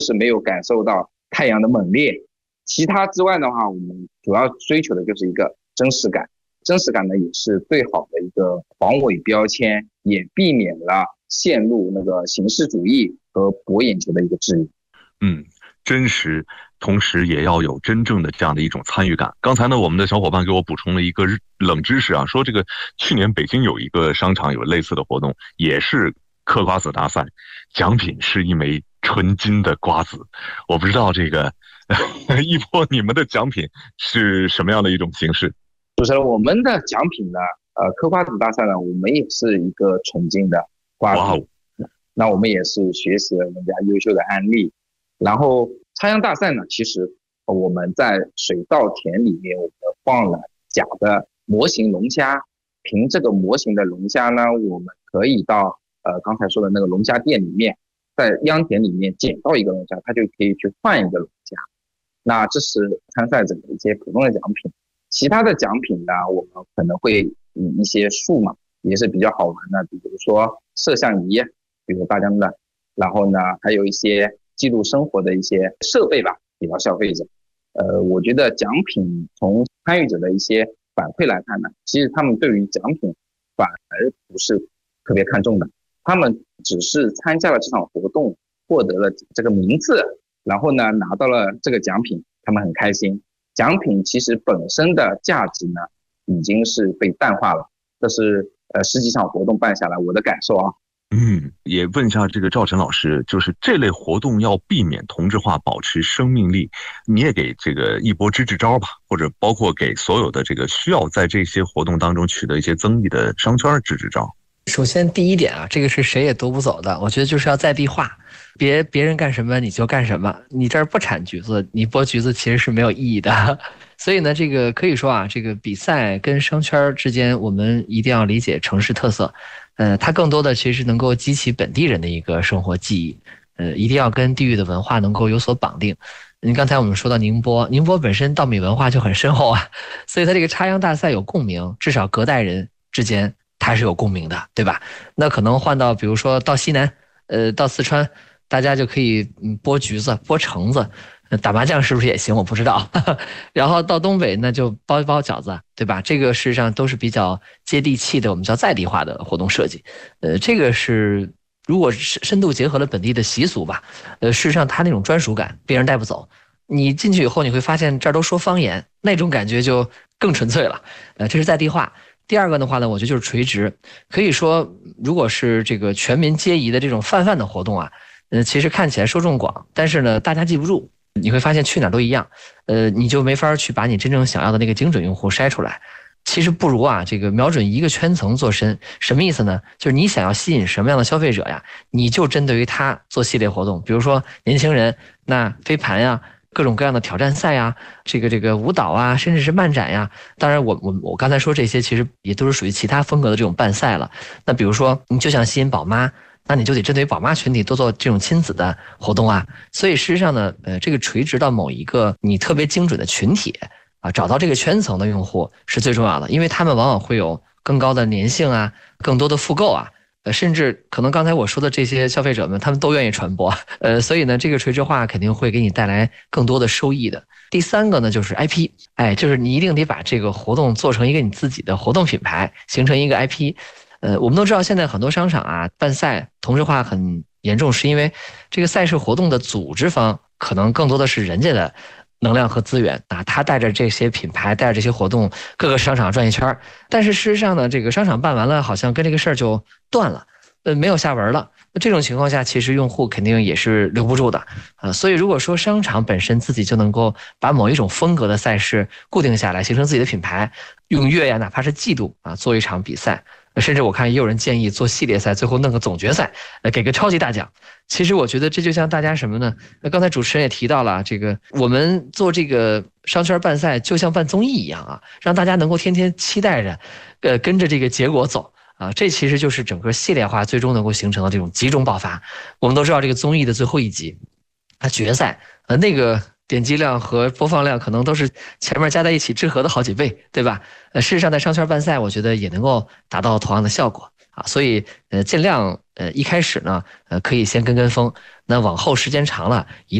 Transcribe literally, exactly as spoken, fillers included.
是没有感受到太阳的猛烈。其他之外的话，我们主要追求的就是一个真实感。真实感呢，也是最好的一个防伪标签，也避免了陷入那个形式主义和博眼球的一个质疑。 嗯，真实，同时也要有真正的这样的一种参与感。刚才呢，我们的小伙伴给我补充了一个冷知识啊，说这个去年北京有一个商场有类似的活动，也是嗑瓜子大赛，奖品是一枚纯金的瓜子。我不知道这个一波你们的奖品是什么样的一种形式？ 主持人，我们的奖品呢，呃，嗑瓜子大赛呢，我们也是一个纯金的瓜子。 哇， 那我们也是学习了人家优秀的案例。然后插秧大赛呢，其实我们在水稻田里面，我们放了假的模型龙虾。凭这个模型的龙虾呢，我们可以到呃刚才说的那个龙虾店里面，在秧田里面捡到一个龙虾，它就可以去换一个龙虾。那这是参赛者的一些普通的奖品。其他的奖品呢，我们可能会以一些数码也是比较好玩的，比如说摄像仪，比如大疆的，然后呢还有一些记录生活的一些设备吧，给到消费者。呃，我觉得奖品从参与者的一些反馈来看呢，其实他们对于奖品反而不是特别看重的，他们只是参加了这场活动，获得了这个名次，然后呢拿到了这个奖品，他们很开心。奖品其实本身的价值呢，已经是被淡化了。这是呃十几场活动办下来我的感受啊。 嗯，也问一下这个赵晨老师，就是这类活动要避免同质化，保持生命力，你也给这个一波支支招吧，或者包括给所有的这个需要在这些活动当中取得一些增益的商圈支支招。 首先第一点啊，这个是谁也夺不走的，我觉得就是要在地化，别别人干什么你就干什么，你这儿不产橘子，你剥橘子其实是没有意义的。所以呢，这个可以说啊，这个比赛跟商圈之间，我们一定要理解城市特色，呃，它更多的其实能够激起本地人的一个生活记忆，呃，一定要跟地域的文化能够有所绑定。你刚才我们说到宁波，宁波本身稻米文化就很深厚啊，所以它这个插秧大赛有共鸣，至少隔代人之间它是有共鸣的，对吧？那可能换到比如说到西南，呃，到四川，大家就可以嗯剥橘子、剥橙子，打麻将是不是也行？我不知道。然后到东北那就包一包饺子，对吧？这个事实上都是比较接地气的，我们叫在地化的活动设计。呃，这个是如果深度结合了本地的习俗吧，呃，事实上它那种专属感别人带不走。你进去以后你会发现这儿都说方言，那种感觉就更纯粹了。呃，这是在地化。第二个的话呢，我觉得就是垂直。可以说，如果是这个全民皆宜的这种泛泛的活动啊，呃，其实看起来受众广，但是呢，大家记不住。你会发现去哪都一样，呃，你就没法去把你真正想要的那个精准用户筛出来。其实不如啊，这个瞄准一个圈层做深。什么意思呢？就是你想要吸引什么样的消费者呀，你就针对于他做系列活动。比如说年轻人，那飞盘呀，各种各样的挑战赛呀，这个这个舞蹈啊，甚至是漫展呀。当然我我我刚才说这些其实也都是属于其他风格的这种办赛了。那比如说你就想吸引宝妈，那你就得针对宝妈群体多做这种亲子的活动啊。所以事实上呢，呃，这个垂直到某一个你特别精准的群体啊，找到这个圈层的用户是最重要的，因为他们往往会有更高的粘性啊，更多的复购啊。呃，甚至可能刚才我说的这些消费者们，他们都愿意传播，呃，所以呢，这个垂直化肯定会给你带来更多的收益的。第三个呢，就是 I P， 哎，就是你一定得把这个活动做成一个你自己的活动品牌，形成一个 I P。呃，我们都知道现在很多商场啊办赛同质化很严重，是因为这个赛事活动的组织方可能更多的是人家的能量和资源啊，他带着这些品牌，带着这些活动，各个商场转一圈。但是事实上呢，这个商场办完了，好像跟这个事儿就断了，呃，没有下文了。这种情况下，其实用户肯定也是留不住的啊。所以如果说商场本身自己就能够把某一种风格的赛事固定下来，形成自己的品牌，用月呀，哪怕是季度啊，做一场比赛。甚至我看也有人建议做系列赛，最后弄个总决赛，呃，给个超级大奖。其实我觉得这就像大家什么呢？那刚才主持人也提到了，这个我们做这个商圈办赛就像办综艺一样啊，让大家能够天天期待着，呃，跟着这个结果走啊。这其实就是整个系列化最终能够形成的这种集中爆发。我们都知道这个综艺的最后一集，它决赛，呃，那个点击量和播放量可能都是前面加在一起之和的好几倍，对吧？呃，事实上在商圈办赛，我觉得也能够达到同样的效果。 啊，所以呃尽量呃一开始呢呃可以先跟跟风，那往后时间长了一